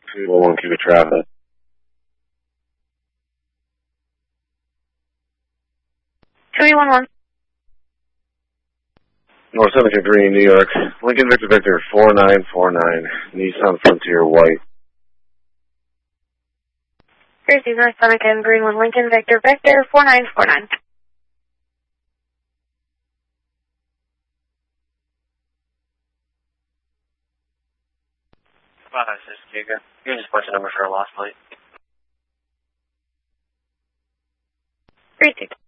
311 Cuba traffic. North 73, New York. Lincoln Victor Victor 4949. Nissan Frontier white. Tracy, North Summit, Greenwood, Lincoln Victor Victor 4949. This is Jacob. You can just punch a number for a lost plate. 32.